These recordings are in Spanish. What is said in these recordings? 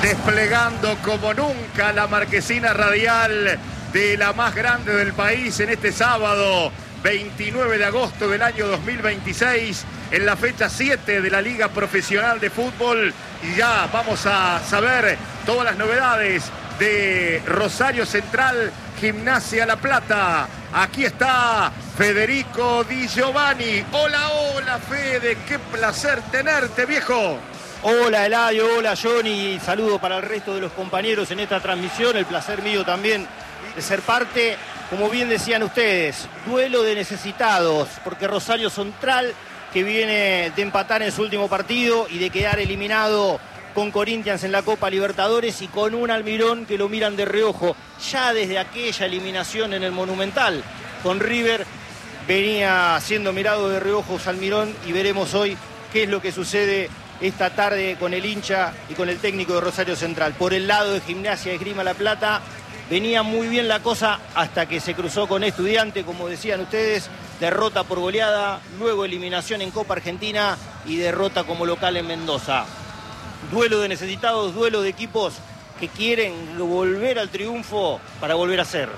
Desplegando como nunca la marquesina radial de la más grande del país en este sábado 29 de agosto del año 2026, en la fecha 7 de la Liga Profesional de Fútbol. Y ya vamos a saber todas las novedades de Rosario Central, Gimnasia La Plata. Aquí está Federico Di Giovanni. Hola, hola Fede, qué placer tenerte, viejo. Hola Eladio, hola Johnny, saludo para el resto de los compañeros en esta transmisión, el placer mío también de ser parte, como bien decían ustedes, duelo de necesitados, porque Rosario Central, que viene de empatar en su último partido y de quedar eliminado con Corinthians en la Copa Libertadores y con un Almirón que lo miran de reojo, ya desde aquella eliminación en el Monumental con River, venía siendo mirado de reojo Almirón y veremos hoy qué es lo que sucede esta tarde con el hincha y con el técnico de Rosario Central. Por el lado de Gimnasia Esgrima La Plata, venía muy bien la cosa hasta que se cruzó con Estudiante, como decían ustedes, derrota por goleada, luego eliminación en Copa Argentina y derrota como local en Mendoza. Duelo de necesitados, duelo de equipos que quieren volver al triunfo para volver a ser.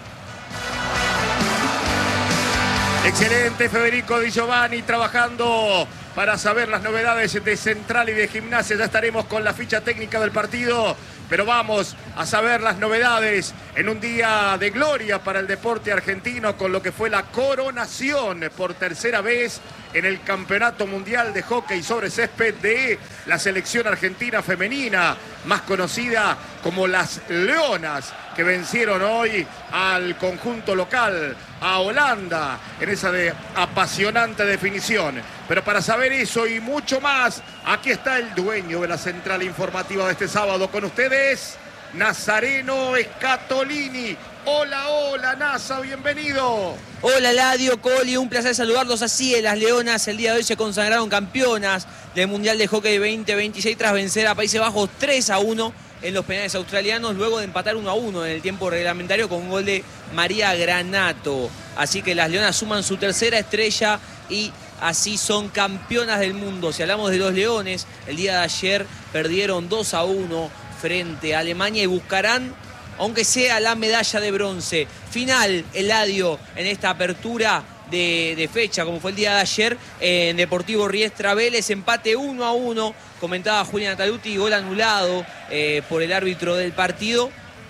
Excelente, Federico Di Giovanni, trabajando para saber las novedades de Central y de Gimnasia. Ya estaremos con la ficha técnica del partido, pero vamos a saber las novedades en un día de gloria para el deporte argentino, con lo que fue la coronación por tercera vez en el Campeonato Mundial de Hockey sobre Césped de la selección argentina femenina, más conocida como las Leonas, que vencieron hoy al conjunto local, a Holanda, en esa apasionante definición. Pero para saber eso y mucho más, aquí está el dueño de la central informativa de este sábado con ustedes, Nazareno Scatolini. Hola, hola, Nasa, bienvenido. Hola, Ladio, Coli, un placer saludarlos. Así, las Leonas el día de hoy se consagraron campeonas del Mundial de Hockey 2026 tras vencer a Países Bajos 3-1 en los penales australianos, luego de empatar 1-1 en el tiempo reglamentario con un gol de María Granato. Así que las Leonas suman su tercera estrella y así son campeonas del mundo. Si hablamos de los Leones, el día de ayer perdieron 2-1 frente a Alemania y buscarán, aunque sea, la medalla de bronce. Final, Eladio, en esta apertura de fecha, como fue el día de ayer, en Deportivo Riestra Vélez, empate 1-1, comentaba Julián Taluti, gol anulado por el árbitro del partido.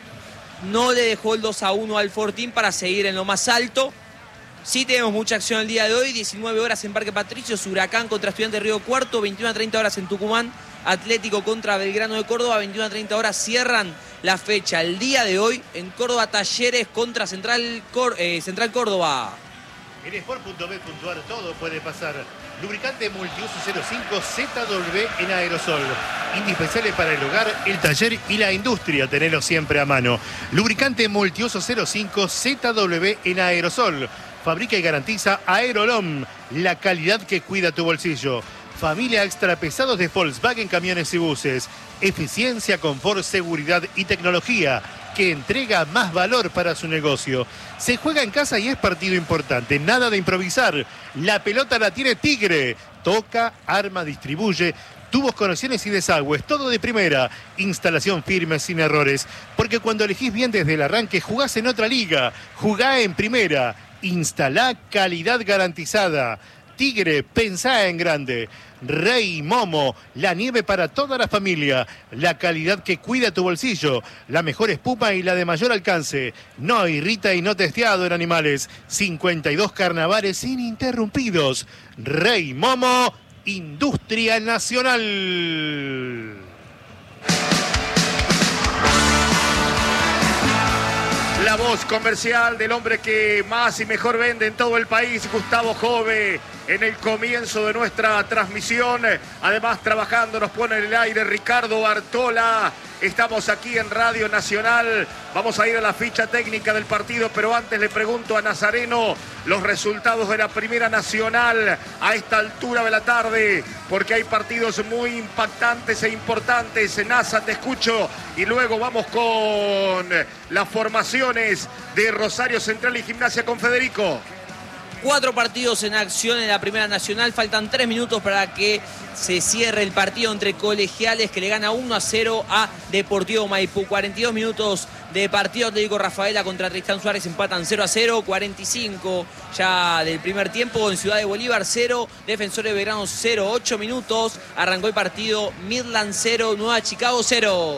No le dejó el 2-1 al Fortín para seguir en lo más alto. Sí tenemos mucha acción el día de hoy, 19 horas en Parque Patricios, Huracán contra Estudiantes Río Cuarto, 21:30 horas en Tucumán, Atlético contra Belgrano de Córdoba, 21:30 horas cierran la fecha. El día de hoy en Córdoba, Talleres contra Central Córdoba. En Sport.bet.ar todo puede pasar. Lubricante multiuso 05 ZW en aerosol. Indispensable para el hogar, el taller y la industria. Tenerlo siempre a mano. Lubricante multiuso 05 ZW en aerosol. Fabrica y garantiza Aerolom, la calidad que cuida tu bolsillo. Familia extra pesados de Volkswagen Camiones y Buses. Eficiencia, confort, seguridad y tecnología que entrega más valor para su negocio. Se juega en casa y es partido importante. Nada de improvisar. La pelota la tiene Tigre. Toca, arma, distribuye. Tubos, conexiones y desagües. Todo de primera. Instalación firme, sin errores. Porque cuando elegís bien desde el arranque, jugás en otra liga. Jugá en primera. Instalá calidad garantizada. Tigre, pensá en grande. Rey Momo, la nieve para toda la familia, la calidad que cuida tu bolsillo, la mejor espuma y la de mayor alcance. No irrita y no testeado en animales. 52 carnavales ininterrumpidos. Rey Momo, Industria Nacional. La voz comercial del hombre que más y mejor vende en todo el país, Gustavo Jove, en el comienzo de nuestra transmisión. Además, trabajando, nos pone en el aire Ricardo Bartola. Estamos aquí en Radio Nacional. Vamos a ir a la ficha técnica del partido, pero antes le pregunto a Nazareno los resultados de la Primera Nacional a esta altura de la tarde, porque hay partidos muy impactantes e importantes. Nasa, te escucho. Y luego vamos con las formaciones de Rosario Central y Gimnasia con Federico. 4 partidos en acción en la Primera Nacional. Faltan 3 minutos para que se cierre el partido entre Colegiales, que le gana 1-0 a Deportivo Maipú. 42 minutos de partido. Atlético Rafaela contra Tristán Suárez empatan 0-0. 45 ya del primer tiempo en Ciudad de Bolívar 0. Defensores de Belgrano 0. 8 minutos. Arrancó el partido. Midland 0. Nueva Chicago 0.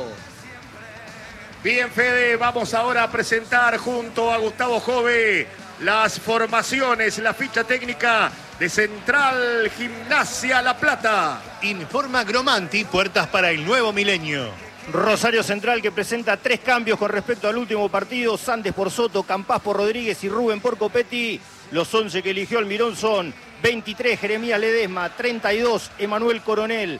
Bien, Fede, vamos ahora a presentar junto a Gustavo Jove las formaciones, la ficha técnica de Central Gimnasia La Plata. Informa Gromanti, puertas para el nuevo milenio. Rosario Central, que presenta 3 cambios con respecto al último partido. Sandes por Soto, Campás por Rodríguez y Rubén por Copetti. Los 11 que eligió Almirón son 23 Jeremías Ledesma, 32 Emanuel Coronel,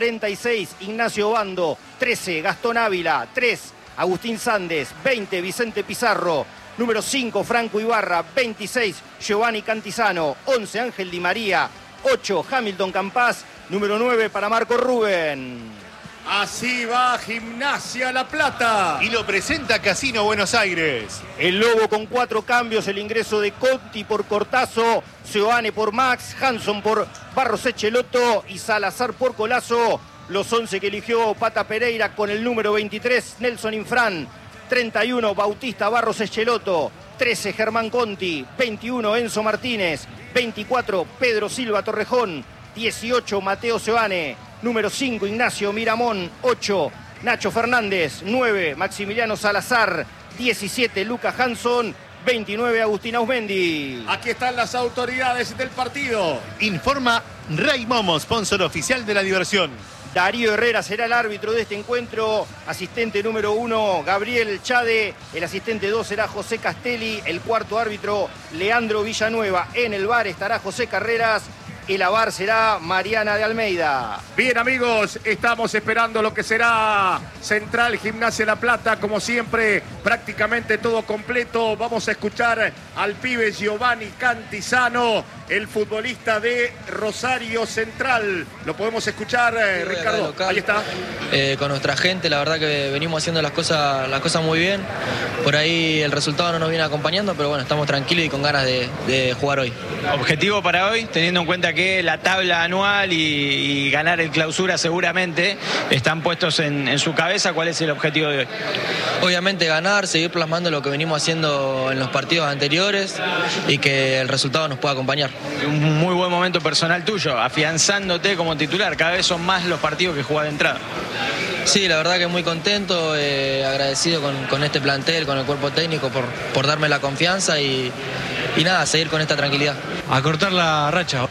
46 Ignacio Bando, 13 Gastón Ávila, 3 Agustín Sandes, 20 Vicente Pizarro, número 5 Franco Ibarra, 26 Giovanni Cantizano, 11 Ángel Di María, 8 Hamilton Campás, número 9 para Marco Rubén. Así va Gimnasia La Plata. Y lo presenta Casino Buenos Aires. El Lobo con 4 cambios, el ingreso de Conti por Cortazo, Seoane por Max, Hanson por Barros Echeloto y Salazar por Colazo. Los 11 que eligió Pata Pereira con el número 23 Nelson Infran, 31 Bautista Barros Echeloto, 13 Germán Conti, 21 Enzo Martínez, 24 Pedro Silva Torrejón, 18 Mateo Seoane, número 5 Ignacio Miramón, 8 Nacho Fernández, 9 Maximiliano Salazar, 17 Lucas Hanson, 29 Agustín Ausmendi. Aquí están las autoridades del partido. Informa Ray Momo, sponsor oficial de la diversión. Darío Herrera será el árbitro de este encuentro. Asistente número 1, Gabriel Chade. El asistente 2 será José Castelli. El cuarto árbitro, Leandro Villanueva. En el VAR estará José Carreras. El VAR será Mariana de Almeida. Bien, amigos, estamos esperando lo que será Central Gimnasia La Plata. Como siempre, prácticamente todo completo. Vamos a escuchar al pibe Giovanni Cantizano, el futbolista de Rosario Central. Lo podemos escuchar, sí, Ricardo. Ahí está. Con nuestra gente, la verdad que venimos haciendo las cosas muy bien. Por ahí el resultado no nos viene acompañando, pero bueno, estamos tranquilos y con ganas de jugar hoy. Objetivo para hoy, teniendo en cuenta que la tabla anual y ganar el clausura seguramente están puestos en su cabeza. ¿Cuál es el objetivo de hoy? Obviamente ganar, seguir plasmando lo que venimos haciendo en los partidos anteriores y que el resultado nos pueda acompañar. Un muy buen momento personal tuyo, afianzándote como titular. Cada vez son más los partidos que jugás de entrada. Sí, la verdad que muy contento, agradecido con este plantel, con el cuerpo técnico por darme la confianza y nada, seguir con esta tranquilidad. A cortar la racha.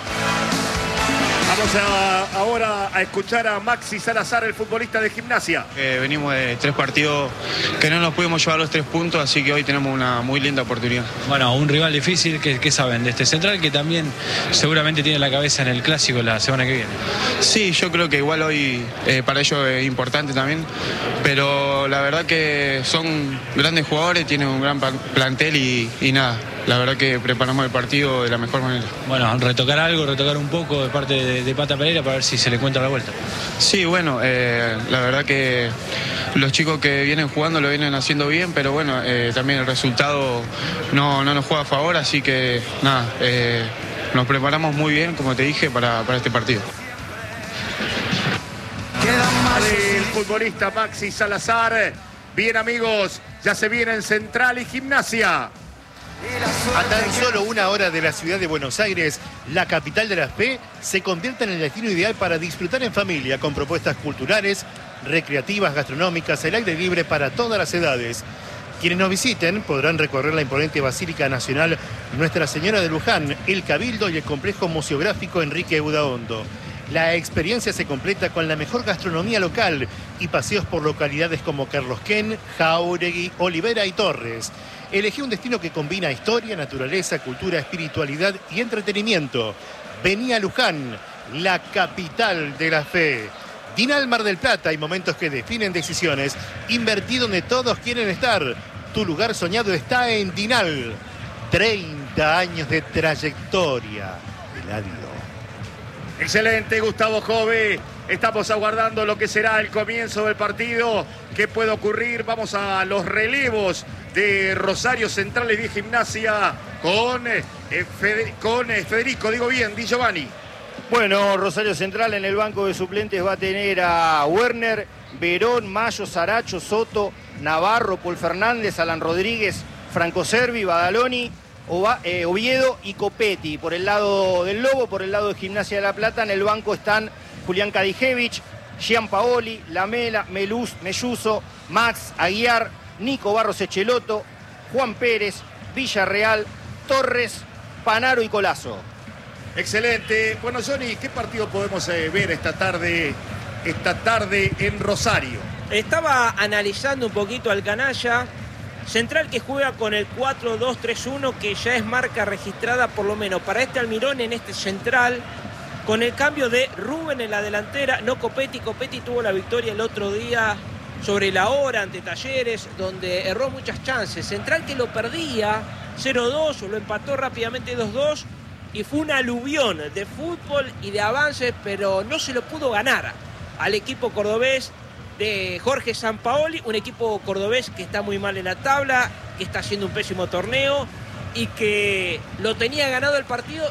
Vamos ahora a escuchar a Maxi Salazar, el futbolista de Gimnasia. Venimos de 3 partidos que no nos pudimos llevar los 3 puntos, así que hoy tenemos una muy linda oportunidad. Bueno, un rival difícil, ¿qué saben de este Central que también seguramente tiene la cabeza en el Clásico la semana que viene? Sí, yo creo que igual hoy para ellos es importante también, pero la verdad que son grandes jugadores, tienen un gran plantel y nada. La verdad que preparamos el partido de la mejor manera. Bueno, retocar un poco de parte de Pata Pereira para ver si se le encuentra la vuelta. Sí, bueno, la verdad que los chicos que vienen jugando lo vienen haciendo bien, pero bueno, también el resultado no nos juega a favor, así que nada, nos preparamos muy bien, como te dije, para este partido. El futbolista Maxi Salazar. Bien, amigos, ya se vienen Central y Gimnasia. A tan solo 1 hora de la ciudad de Buenos Aires, la capital de la fe se convierte en el destino ideal para disfrutar en familia con propuestas culturales, recreativas, gastronómicas, al aire libre para todas las edades. Quienes nos visiten podrán recorrer la imponente Basílica Nacional Nuestra Señora de Luján, el Cabildo y el complejo museográfico Enrique Budaondo. La experiencia se completa con la mejor gastronomía local y paseos por localidades como Carlos Ken, Jáuregui, Olivera y Torres. Elegí un destino que combina historia, naturaleza, cultura, espiritualidad y entretenimiento. Vení a Luján, la capital de la fe. Dinal Mar del Plata, hay momentos que definen decisiones. Invertí donde todos quieren estar. Tu lugar soñado está en Dinal. 30 años de trayectoria. Eladio. Excelente, Gustavo Jove. Estamos aguardando lo que será el comienzo del partido. ¿Qué puede ocurrir? Vamos a los relevos de Rosario Central y de Gimnasia con Federico, digo bien, Di Giovanni. Bueno, Rosario Central en el banco de suplentes va a tener a Werner, Verón, Mayo, Saracho, Soto, Navarro, Paul Fernández, Alan Rodríguez, Franco Servi, Badaloni, Oviedo y Copetti. Por el lado del Lobo, por el lado de Gimnasia de La Plata, en el banco están Julián Kadijevich, Gianpaoli, Lamela, Melluso, Max, Aguiar, Nico Barros Echeloto, Juan Pérez, Villarreal, Torres, Panaro y Colazo. Excelente. Bueno, Johnny, ¿qué partido podemos ver esta tarde en Rosario? Estaba analizando un poquito al canalla. Central que juega con el 4-2-3-1, que ya es marca registrada por lo menos para este Almirón en este Central, con el cambio de Rubén en la delantera, no Copetti. Copetti tuvo la victoria el otro día sobre la hora ante Talleres, donde erró muchas chances. Central que lo perdía 0-2, lo empató rápidamente 2-2, y fue un aluvión de fútbol y de avances, pero no se lo pudo ganar al equipo cordobés de Jorge Sampaoli, un equipo cordobés que está muy mal en la tabla, que está haciendo un pésimo torneo y que lo tenía ganado el partido,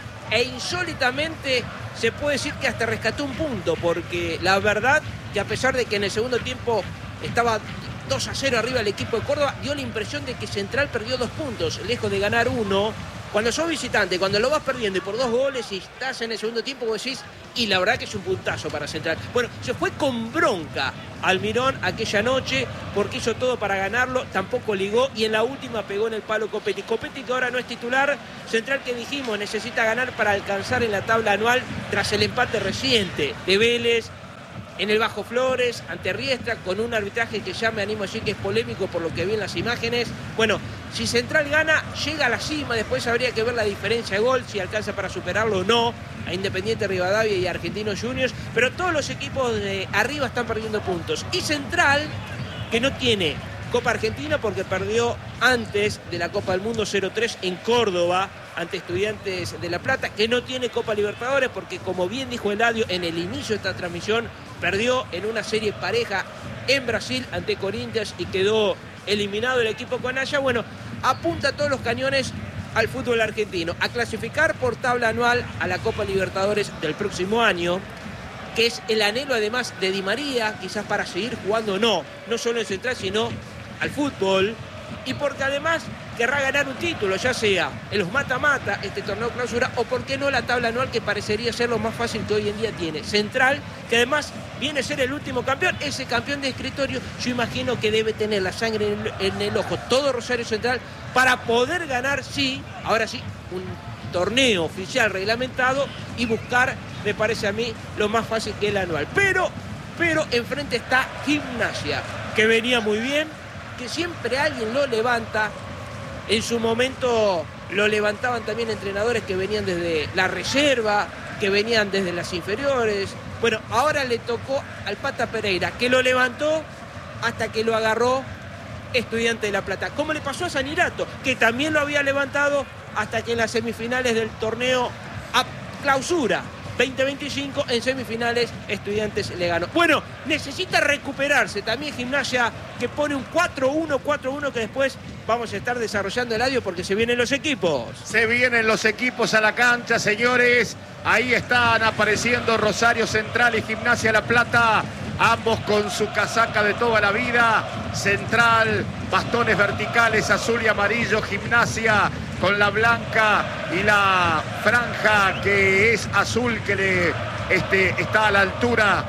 e insólitamente se puede decir que hasta rescató un punto, porque la verdad que a pesar de que en el segundo tiempo estaba 2-0 arriba el equipo de Córdoba, dio la impresión de que Central perdió 2 puntos, lejos de ganar 1. Cuando sos visitante, cuando lo vas perdiendo y por 2 goles y estás en el segundo tiempo, vos decís, y la verdad que es un puntazo para Central. Bueno, se fue con bronca Almirón aquella noche porque hizo todo para ganarlo, tampoco ligó y en la última pegó en el palo Copetti. Copetti, que ahora no es titular. Central, que dijimos necesita ganar para alcanzar en la tabla anual tras el empate reciente de Vélez en el Bajo Flores ante Riestra, con un arbitraje que ya me animo a decir que es polémico por lo que vi en las imágenes. Bueno, si Central gana, llega a la cima, después habría que ver la diferencia de gol, si alcanza para superarlo o no, a Independiente Rivadavia y a Argentinos Juniors, pero todos los equipos de arriba están perdiendo puntos. Y Central, que no tiene Copa Argentina porque perdió antes de la Copa del Mundo 0-3 en Córdoba ante Estudiantes de La Plata, que no tiene Copa Libertadores porque, como bien dijo Eladio en el inicio de esta transmisión, perdió en una serie pareja en Brasil ante Corinthians y quedó eliminado el equipo canalla. Bueno, apunta todos los cañones al fútbol argentino, a clasificar por tabla anual a la Copa Libertadores del próximo año, que es el anhelo además de Di María, quizás para seguir jugando no solo en Central, sino al fútbol, y porque además querrá ganar un título, ya sea en los mata-mata, este torneo clausura, o por qué no la tabla anual, que parecería ser lo más fácil que hoy en día tiene Central, que además viene a ser el último campeón, ese campeón de escritorio. Yo imagino que debe tener la sangre en el ojo todo Rosario Central para poder ganar, sí, ahora sí, un torneo oficial reglamentado y buscar, me parece a mí, lo más fácil que el anual. Pero enfrente está Gimnasia, que venía muy bien, que siempre alguien lo levanta. En su momento lo levantaban también entrenadores que venían desde la reserva, que venían desde las inferiores. Bueno, ahora le tocó al Pata Pereira, que lo levantó hasta que lo agarró Estudiante de La Plata. Como le pasó a Sanirato, que también lo había levantado hasta que en las semifinales del torneo a clausura 2025, en semifinales Estudiantes le ganó. Bueno, necesita recuperarse también Gimnasia, que pone un 4-1 que después vamos a estar desarrollando el audio porque se vienen los equipos. Se vienen los equipos a la cancha, señores. Ahí están apareciendo Rosario Central y Gimnasia La Plata, ambos con su casaca de toda la vida. Central, bastones verticales azul y amarillo. Gimnasia con la blanca y la franja que es azul, que está a la altura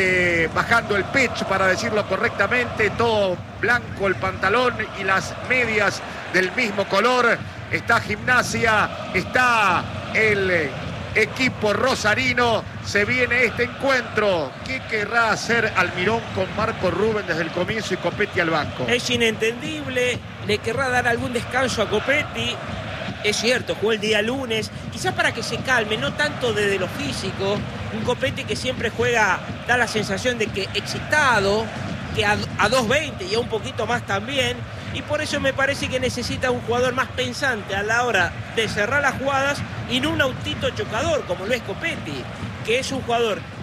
de bajando el pecho, para decirlo correctamente, todo blanco el pantalón y las medias del mismo color. Está Gimnasia, está el equipo rosarino. Se viene este encuentro. ¿Qué querrá hacer Almirón con Marco Rubén desde el comienzo y Copetti al banco? Es inentendible. Le querrá dar algún descanso a Copetti. Es cierto, jugó el día lunes, quizás para que se calme, no tanto desde lo físico. Un Copetti que siempre juega, da la sensación de que excitado, que a 2.20 y a un poquito más también. Y por eso me parece que necesita un jugador más pensante a la hora de cerrar las jugadas y no un autito chocador como lo es Copetti, que es un jugador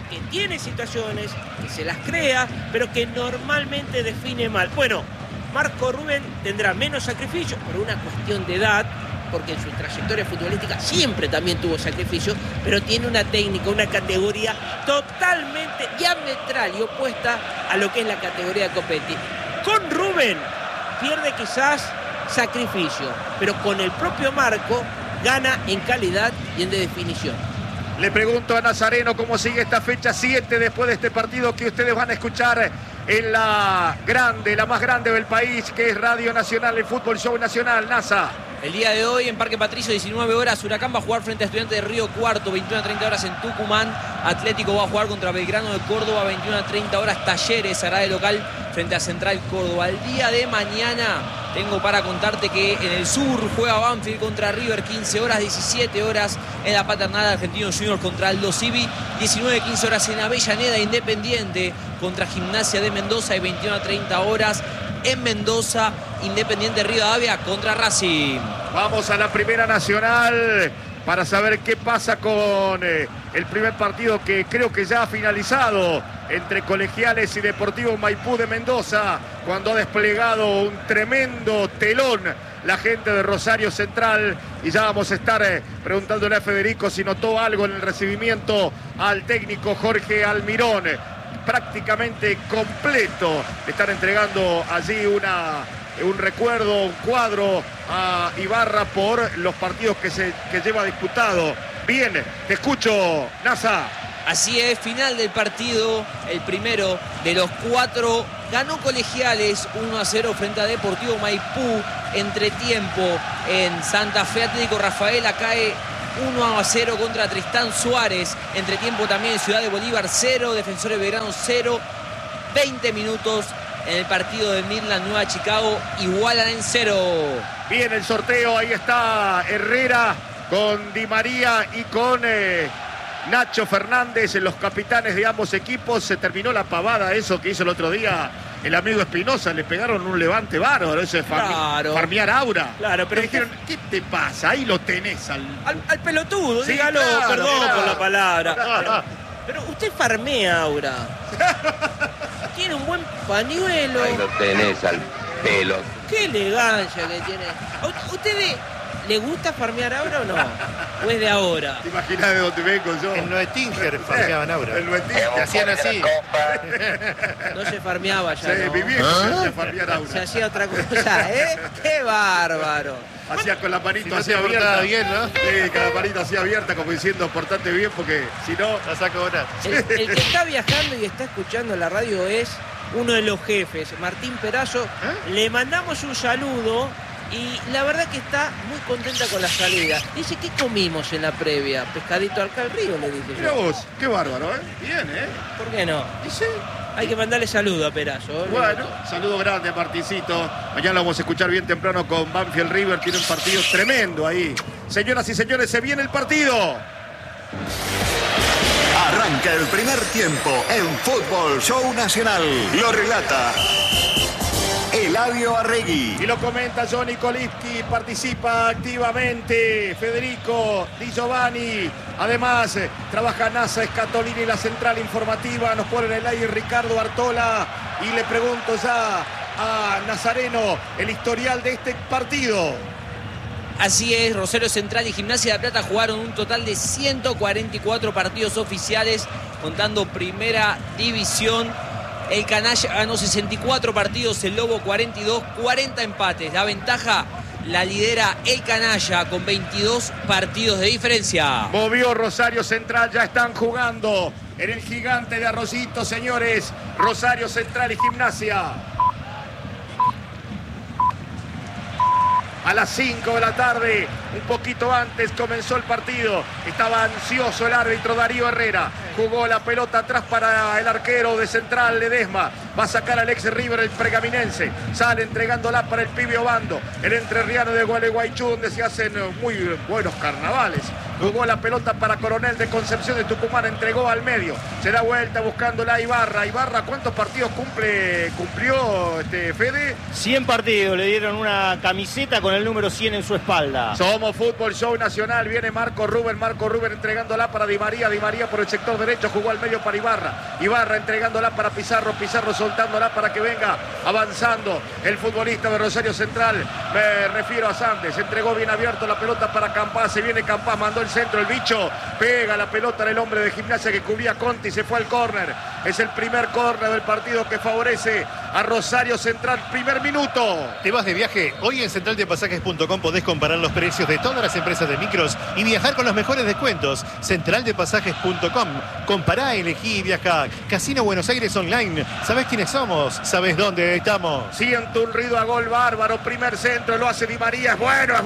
que tiene situaciones, que se las crea, pero que normalmente define mal. Bueno, Marco Rubén tendrá menos sacrificio por una cuestión de edad, porque en su trayectoria futbolística siempre también tuvo sacrificio, pero tiene una técnica, una categoría totalmente diametral y opuesta a lo que es la categoría de Copetti. Con Rubén pierde quizás sacrificio, pero con el propio Marco gana en calidad y en definición. Le pregunto a Nazareno cómo sigue esta fecha 7 después de este partido que ustedes van a escuchar en la más grande del país, que es Radio Nacional, el Fútbol Show Nacional. Nasa. El día de hoy en Parque Patricio, 19 horas, Huracán va a jugar frente a Estudiantes de Río Cuarto, 21 a 30 horas en Tucumán. Atlético va a jugar contra Belgrano de Córdoba, 21 a 30 horas. Talleres hará de local frente a Central Córdoba. El día de mañana tengo para contarte que en el sur juega Banfield contra River, 15 horas, 17 horas en la Paternal, Argentinos Juniors contra Aldo Civi, 19 a 15 horas en Avellaneda, Independiente contra Gimnasia de Mendoza, y 21 a 30 horas en Mendoza, Independiente Rivadavia contra Racing. Vamos a la Primera Nacional para saber qué pasa con el primer partido, que creo que ya ha finalizado, entre Colegiales y Deportivo Maipú de Mendoza, cuando ha desplegado un tremendo telón la gente de Rosario Central. Y ya vamos a estar preguntándole a Federico si notó algo en el recibimiento al técnico Jorge Almirón. Prácticamente completo, están entregando allí un recuerdo, un cuadro a Ibarra por los partidos que lleva disputado. Bien, te escucho, Nasa. Así es, final del partido, el primero de los 4. Ganó Colegiales 1 a 0 frente a Deportivo Maipú. Entretiempo en Santa Fe, Atlético Rafaela cae 1 a 0 contra Tristán Suárez. Entretiempo también en Ciudad de Bolívar 0, Defensores Belgrano 0. 20 minutos en el partido de Midland Nueva Chicago, igualan en 0. Bien el sorteo, ahí está Herrera con Di María y con Nacho Fernández, los capitanes de ambos equipos. Se terminó la pavada, eso que hizo el otro día el amigo Espinosa, le pegaron un levante bárbaro, eso es farmear aura. Claro, pero le dijeron, ¿qué te pasa? Ahí lo tenés al pelotudo, sí, dígalo, claro, perdón claro, por la palabra. Claro. Pero usted farmea aura. Tiene un buen pañuelo. Ahí lo tenés al pelo. Qué elegancia que tiene. ¿Usted le gusta farmear aura o no? ¿O es de ahora? ¿Te imaginas de dónde vengo yo? En Noetinger farmeaban aura. En Noetinger. Te hacían así. No se farmeaba ya, Sí, ¿no? mi viejo se hacía farmear aura. Se hacía otra cosa, ¿eh? ¡Qué bárbaro! Hacía con la manito Si no así te abierta. bien, ¿no? Sí, con la manito así abierta, como diciendo, portate bien, porque si no... La saco ahora. El que está viajando y está escuchando la radio es uno de los jefes, Martín Perazo. Le mandamos un saludo y la verdad que está muy contenta con la salida. Dice, ¿qué comimos en la previa? Pescadito al río, le dije Mira yo. vos, qué bárbaro, ¿eh? Bien, ¿eh? ¿Por qué no? Dice... Hay que mandarle saludo a Perazo. Bueno, saludo grande a Martincito. Mañana lo vamos a escuchar bien temprano con Banfield River. Tiene un partido tremendo ahí. Señoras y señores, se viene el partido. Arranca el primer tiempo en Fútbol Show Nacional. Lo relata Eladio Arregui. Y lo comenta Johnny Kolipski, participa activamente Federico Di Giovanni. Además, trabaja Nasa Escatolini, la central informativa. Nos pone en el aire Ricardo Artola. Y le pregunto ya a Nazareno el historial de este partido. Así es, Rosario Central y Gimnasia de La Plata jugaron un total de 144 partidos oficiales, contando Primera División. El Canalla ganó 64 partidos, el Lobo 42, 40 empates. La ventaja la lidera el Canalla con 22 partidos de diferencia. Movió Rosario Central, ya están jugando en el Gigante de Arroyito, señores. Rosario Central y Gimnasia. A las 5 de la tarde, un poquito antes comenzó el partido. Estaba ansioso el árbitro Darío Herrera. Jugó la pelota atrás para el arquero de Central, Ledesma. Va a sacar al ex River el pergaminense. Sale entregándola para el pibe Obando. El entrerriano de Gualeguaychú, donde se hacen muy buenos carnavales. Jugó la pelota para Coronel de Concepción de Tucumán. Entregó al medio. Se da vuelta buscándola a Ibarra. Ibarra, ¿cuántos partidos cumplió Fede? 100 partidos. Le dieron una camiseta con el número 100 en su espalda. Somos Fútbol Show Nacional. Viene Marco Rubén entregándola para Di María. Di María por el sector derecho. Jugó al medio para Ibarra. Ibarra entregándola para Pizarro. Pizarro soltándola para que venga avanzando el futbolista de Rosario Central. Me refiero a Sandes. Entregó bien abierto la pelota para Campás. Se viene Campás. Mandó el centro. El bicho pega la pelota en el hombre de Gimnasia que cubría Conti. Se fue al córner. Es el primer córner del partido que favorece a Rosario Central. Primer minuto. ¿Te vas de viaje? Hoy en centraldepasajes.com podés comparar los precios de todas las empresas de micros y viajar con los mejores descuentos. Centraldepasajes.com. Compará, elegí y viajá. Casino Buenos Aires Online. ¿Sabés quiénes somos? ¿Sabés dónde estamos? Siento un ruido a gol bárbaro. Primer centro, lo hace Di María. Es bueno.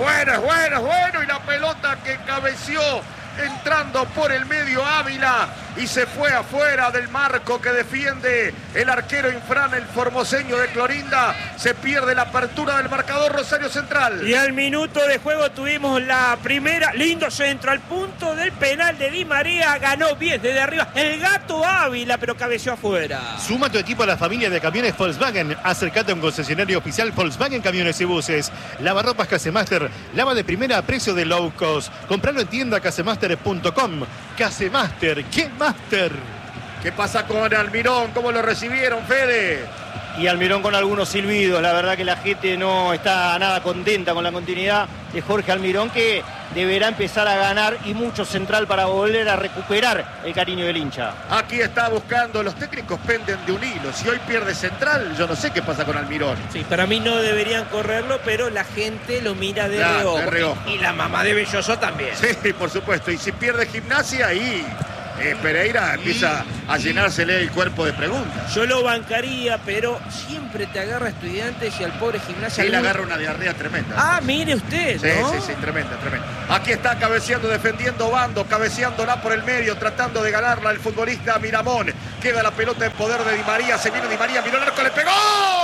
Y la pelota que cabeció entrando por el medio Ávila y se fue afuera del marco que defiende el arquero Infran, el formoseño de Clorinda. Se pierde la apertura del marcador Rosario Central. Y al minuto de juego tuvimos la primera, lindo centro al punto del penal de Di María. Ganó bien desde arriba el gato Ávila, pero cabeció afuera. Suma tu equipo a la familia de camiones Volkswagen. Acércate a un concesionario oficial Volkswagen Camiones y Buses. Lavarropas Casemaster, lava de primera a precio de low cost. Compralo en tienda casemaster.com. Casemaster, ¿qué Master? ¿Qué pasa con Almirón? ¿Cómo lo recibieron, Fede? Y Almirón con algunos silbidos. La verdad que la gente no está nada contenta con la continuidad de Jorge Almirón, que deberá empezar a ganar y mucho Central para volver a recuperar el cariño del hincha. Aquí está buscando, los técnicos penden de un hilo. Si hoy pierde Central, yo no sé qué pasa con Almirón. Sí, para mí no deberían correrlo, pero la gente lo mira de reojo. Y la mamá de Belloso también. Sí, por supuesto. Y si pierde Gimnasia, y Pereira empieza a llenársele el cuerpo de preguntas. Yo lo bancaría, pero siempre te agarra Estudiantes y al pobre Gimnasia. Sí, le agarra una diarrea tremenda. Ah, mire usted, ¿no? Sí, tremenda. Aquí está cabeceando, defendiendo Bando, cabeceándola por el medio, tratando de ganarla el futbolista Miramón. Queda la pelota en poder de Di María, se viene Di María, miró el arco, le pegó.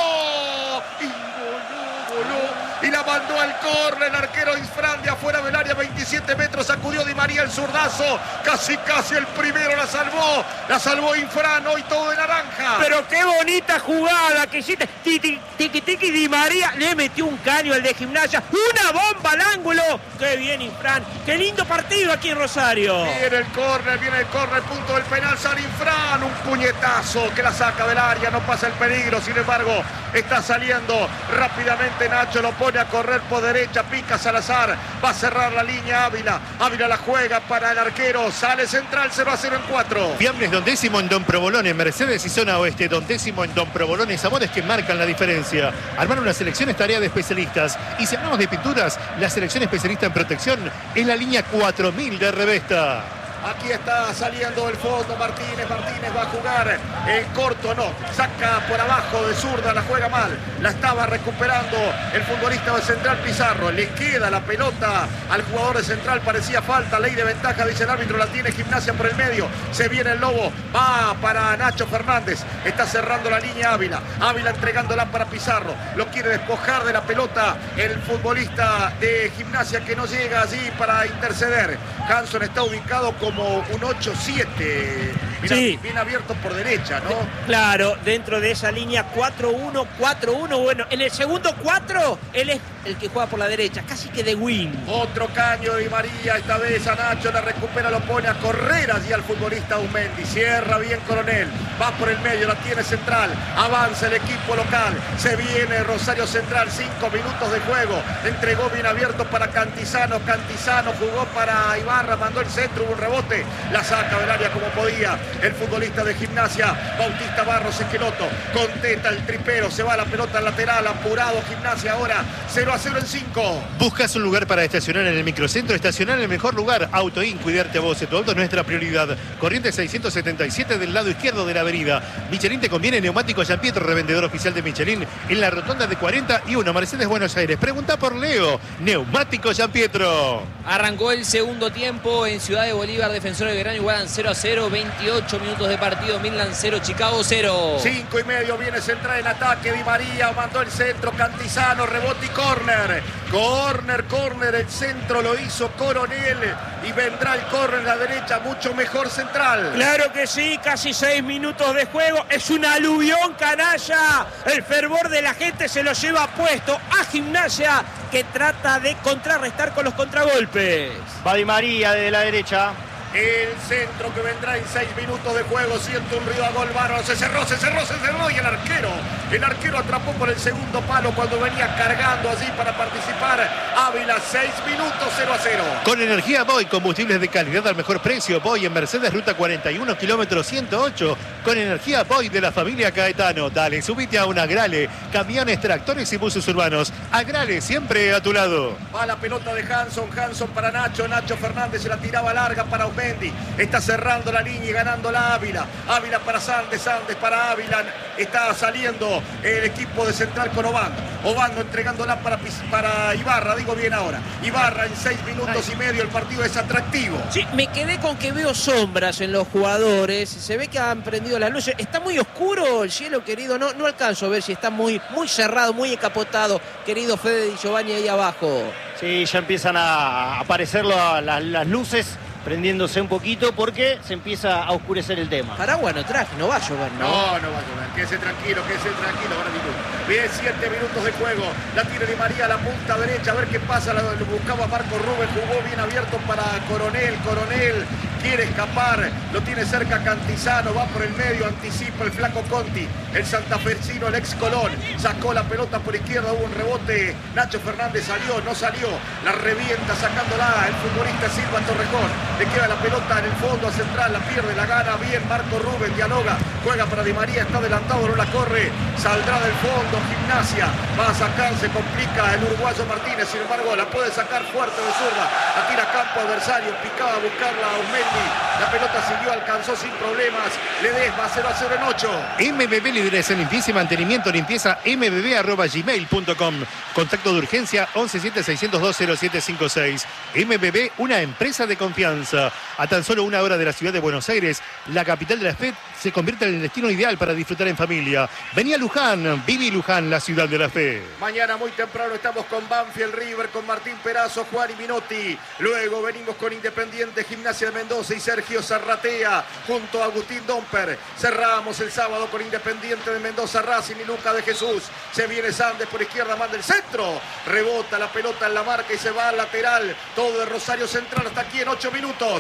Y la mandó al córner, el arquero Infran de afuera del área, 27 metros, sacudió Di María el zurdazo, casi el primero, la salvó Infran, hoy todo de naranja. Pero qué bonita jugada que hiciste, tiki Di María, le metió un caño al de Gimnasia, una bomba al ángulo, qué bien Infran, qué lindo partido aquí en Rosario. Viene el córner, punto del penal, sale Infran, un puñetazo que la saca del área, no pasa el peligro, sin embargo, está saliendo rápidamente Nacho, lo pone a correr por derecha, pica Salazar, va a cerrar la línea Ávila la juega para el arquero, sale Central, 0-0 en 4. Fiambres Don Décimo en Don Provolone, Mercedes y Zona Oeste, Don Décimo en Don Provolone, sabores que marcan la diferencia. Armar una selección es tarea de especialistas, y si hablamos de pinturas, la selección especialista en protección es la línea 4000 de Revesta. Aquí está saliendo el fondo Martínez va a jugar en corto, no, saca por abajo de zurda, la juega mal, la estaba recuperando el futbolista de Central Pizarro, le queda la pelota al jugador de Central, parecía falta, ley de ventaja, dice el árbitro, la tiene Gimnasia por el medio, se viene el Lobo, va para Nacho Fernández, está cerrando la línea Ávila entregándola para Pizarro, lo quiere despojar de la pelota el futbolista de Gimnasia que no llega allí para interceder. Hanson está ubicado como un 8-7, sí, bien abierto por derecha, ¿no? Claro, dentro de esa línea 4-1, bueno, en el segundo 4, él es el que juega por la derecha, casi que de wing. Otro caño de Di María, esta vez a Nacho, la recupera, lo pone a correr allí al futbolista Aumendi, cierra bien Coronel, va por el medio, la tiene Central, avanza el equipo local, se viene Rosario Central, 5 minutos de juego, entregó bien abierto para Cantizano jugó para Ibarra, mandó el centro, hubo un rebote, la saca del área como podía el futbolista de Gimnasia, Bautista Barros Esqueloto, contesta el tripero, se va la pelota al lateral, apurado Gimnasia ahora, 0-0 0-0 en 5. ¿Buscas un lugar para estacionar en el microcentro? Estacionar en el mejor lugar. Autoin, cuidarte a vos y tu auto es nuestra prioridad. Corrientes 677 del lado izquierdo de la avenida. Michelin te conviene. Neumáticos Giampietro, revendedor oficial de Michelin en la rotonda de 41, Mercedes, Buenos Aires. Pregunta por Leo. Neumáticos Giampietro. Arrancó el segundo tiempo en Ciudad de Bolívar. Defensor de Belgrano igualan 0-0. 28 minutos de partido. Midland 0, Chicago 0. 5:30 viene central en ataque. Di María mandó el centro. Cantizano, rebote y córner. Córner. El centro lo hizo Coronel. Y vendrá el córner en la derecha. Mucho mejor central. Claro que sí. Casi 6 minutos de juego. Es un aluvión canalla. El fervor de la gente se lo lleva puesto a Gimnasia, que trata de contrarrestar con los contragolpes. Va Di María de la derecha. El centro que vendrá en 6 minutos de juego. Siente un ruido a gol bárbaro. Se cerró. Y el arquero atrapó por el segundo palo cuando venía cargando allí para participar. Ávila, 6 minutos, 0-0. Con energía Boy, combustibles de calidad al mejor precio. Boy en Mercedes, ruta 41, kilómetro 108. Con energía Boy de la familia Caetano. Dale, subite a un Agrale. Camiones, tractores y buses urbanos. Agrale, siempre a tu lado. Va la pelota de Hanson para Nacho. Nacho Fernández se la tiraba larga para Aumendi. Está cerrando la línea y ganando la Ávila. Ávila para Sandes para Ávila. Está saliendo el equipo de Central con Obando. Obando entregándola para Ibarra, digo bien ahora. Ibarra en 6 minutos y medio. El partido es atractivo. Sí, me quedé con que veo sombras en los jugadores. Se ve que han prendido las luces. Está muy oscuro el cielo, querido. No alcanzo a ver si está muy cerrado, muy encapotado, querido Fede Di Giovanni ahí abajo. Sí, ya empiezan a aparecer las luces, prendiéndose un poquito porque se empieza a oscurecer el tema. Paraguas no traje, no va a llover, ¿no? No va a llover. Quédese tranquilo, Bien, 7 minutos de juego. La tiene Di María a la punta derecha. A ver qué pasa. Lo buscaba Marco Rubén. Jugó bien abierto para Coronel. Coronel quiere escapar. Lo tiene cerca Cantizano. Va por el medio. Anticipa el flaco Conti. El santafesino, el ex Colón. Sacó la pelota por izquierda. Hubo un rebote. Nacho Fernández salió. No salió. La revienta sacándola. El futbolista Silva Torrejón. Le queda la pelota en el fondo a Central. La pierde. La gana bien Marco Rubén. Dialoga. Juega para Di María. Está adelantado. No la corre. Saldrá del fondo. Gimnasia va a sacar, se complica el uruguayo Martínez, sin embargo la puede sacar fuerte de zurda, la tira a campo adversario, picaba a buscarla a Aumendi, la pelota siguió, alcanzó sin problemas, Ledesma 0-0 en 8. MBB Líderes en limpieza y mantenimiento, limpieza mbb@gmail.com. Contacto de urgencia 117-602-0756. MBB, una empresa de confianza. A tan solo 1 hora de la ciudad de Buenos Aires, la capital de la fe se convierte en el destino ideal para disfrutar en familia. Vení a Luján, viví Luján, la ciudad de la fe. Mañana muy temprano estamos con Banfield River, con Martín Perazo, Juan y Minotti. Luego venimos con Independiente, Gimnasia de Mendoza y Sergio Zarratea junto a Agustín Domper. Cerramos el sábado con Independiente de Mendoza, Racing y Luca de Jesús. Se viene Sandes por izquierda, manda el centro. Rebota la pelota en la marca y se va al lateral. Todo de Rosario Central hasta aquí en 8 minutos.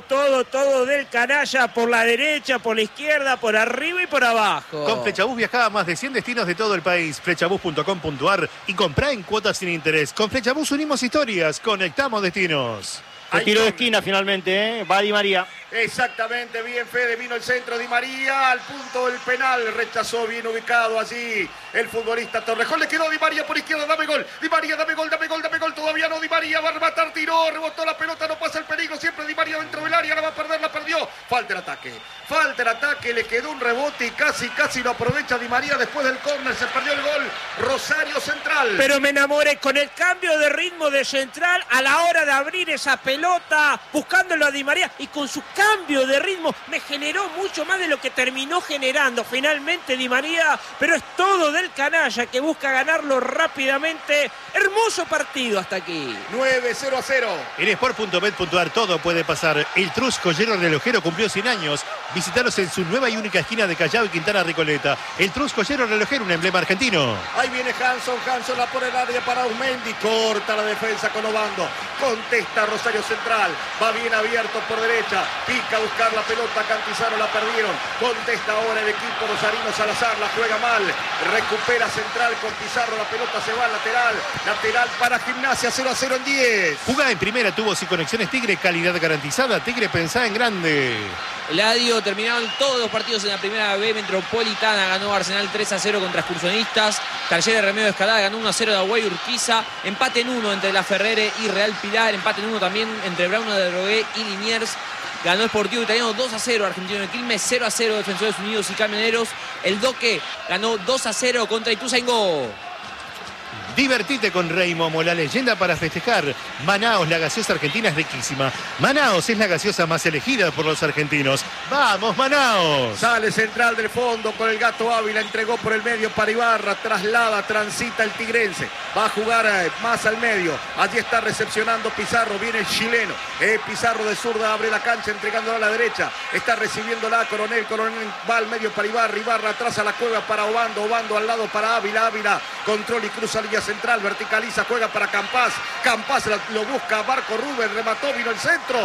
Todo del canalla por la derecha, por la izquierda, por arriba y por abajo. Con Flechabús viajaba a más de 100 destinos de todo el país. Flechabús.com.ar y comprá en cuotas sin interés. Con Flechabús unimos historias, conectamos destinos. El tiro de esquina finalmente, va Di María. Exactamente, bien Fede, vino el centro Di María al punto del penal, rechazó bien ubicado allí el futbolista Torrejón, le quedó Di María por izquierda, dame gol, Di María, dame gol, todavía no, Di María va a rematar, tiró, rebotó la pelota, no pasa el peligro, siempre Di María dentro del área, la va a perder, la perdió, falta el ataque, le quedó un rebote y casi lo aprovecha Di María después del córner, se perdió el gol, Rosario Central. Pero me enamoré con el cambio de ritmo de Central a la hora de abrir esa pelota, buscándolo a Di María y con su cambio de ritmo me generó mucho más de lo que terminó generando finalmente Di María, pero es todo del canalla que busca ganarlo rápidamente. Hermoso partido hasta aquí. 9-0-0. En sport.bet.ar todo puede pasar. El Trus Joyero Relojero cumplió 100 años. Visítalos en su nueva y única esquina de Callao y Quintana Recoleta. El Trus Joyero Relojero, un emblema argentino. Ahí viene Hanson la pone el área para Aumendi, corta la defensa con Obando, contesta Rosario Central, va bien abierto por derecha, pica a buscar la pelota, Cantizano la perdieron, contesta ahora el equipo rosarino, Salazar la juega mal, recupera Central con Pizarro, la pelota se va al lateral para Gimnasia, 0-0 en 10. Jugá en primera, tubos y conexiones Tigre, calidad garantizada. Tigre, pensá en grande. Eladio partido. Terminaron todos los partidos en la primera B. Metropolitana ganó Arsenal 3-0 contra Excursionistas. Talleres Remedio de Escalada ganó 1-0 de Agüey Urquiza. Empate en 1 entre La Ferrere y Real Pilar. Empate en 1 también entre Brauno de Drogué y Liniers. Ganó Sportivo Italiano 2-0 Argentino de Quilmes, 0-0 Defensores Unidos y Camioneros. El Doque ganó 2-0 contra Ituzaingó. Divertite con Reymomo, la leyenda para festejar. Manaos, la gaseosa argentina es riquísima. Manaos es la gaseosa más elegida por los argentinos. ¡Vamos, Manaos! Sale Central del fondo con el Gato Ávila, entregó por el medio para Ibarra, traslada, transita el tigrense. Va a jugar más al medio. Allí está recepcionando Pizarro, viene el chileno. Pizarro de zurda abre la cancha, entregándola a la derecha. Está recibiéndola Coronel, Coronel va al medio para Ibarra, Ibarra atrás a la cueva para Obando, Obando al lado para Ávila, Ávila control y cruza línea central, verticaliza, juega para Campás, Campás lo busca, Marco Rubén, remató, vino el centro,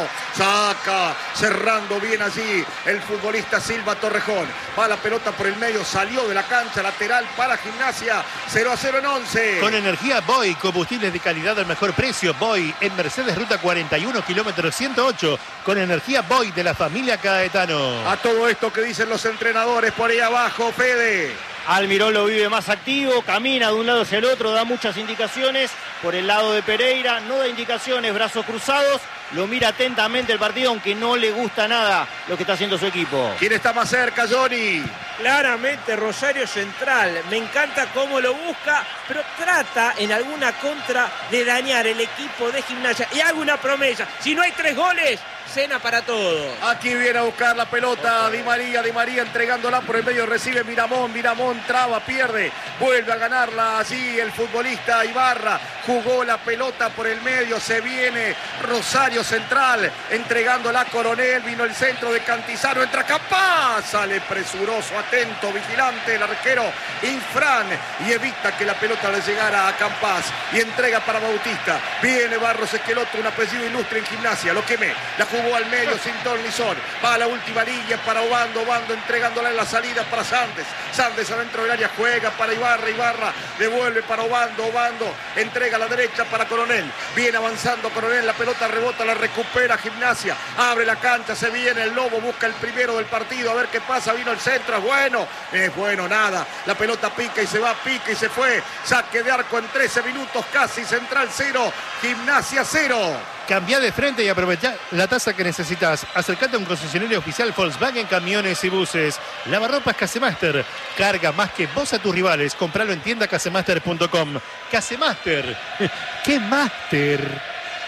saca, cerrando bien allí el futbolista Silva Torrejón, va la pelota por el medio, salió de la cancha, lateral para Gimnasia, 0-0 en 11. Con energía Boy, combustibles de calidad al mejor precio, Boy, en Mercedes Ruta 41, kilómetro 108, con energía Boy de la familia Caetano. A todo esto que dicen los entrenadores por ahí abajo, Fede. Almirón lo vive más activo, camina de un lado hacia el otro, da muchas indicaciones. Por el lado de Pereira no da indicaciones, brazos cruzados. Lo mira atentamente el partido, aunque no le gusta nada lo que está haciendo su equipo. ¿Quién está más cerca, Johnny? Claramente Rosario Central. Me encanta cómo lo busca, pero trata en alguna contra de dañar el equipo de Gimnasia. Y hago una promesa, si no hay 3 goles, cena para todos. Aquí viene a buscar la pelota Di María entregándola por el medio, recibe Miramón, Miramón traba, pierde, vuelve a ganarla allí el futbolista Ibarra, jugó la pelota por el medio, se viene Rosario Central, entregándola a Coronel, vino el centro de Cantizano, entra Capaz, sale presuroso, atento, vigilante el arquero Infran y evita que la pelota le llegara a Campás y entrega para Bautista, viene Barros Esqueloto, un apellido ilustre en Gimnasia, lo quemé, la jugó al medio sin ton ni son, va a la última línea para Obando, Obando entregándola en la salida para Sandes, Sandes adentro del área, juega para Ibarra, Ibarra devuelve para Obando, Obando entrega a la derecha para Coronel, viene avanzando Coronel, la pelota rebota, la recupera Gimnasia, abre la cancha, se viene el Lobo, busca el primero del partido, a ver qué pasa, vino el centro, es bueno, nada, la pelota pica y se va, pica y se fue, saque de arco en 13 minutos casi, Central 0, Gimnasia 0. Cambia de frente y aprovecha la tasa que necesitas. Acercate a un concesionario oficial Volkswagen Camiones y Buses. Lavarropas Casemaster. Carga más que vos a tus rivales. Compralo en tiendacasemaster.com. Casemaster. ¡Qué máster!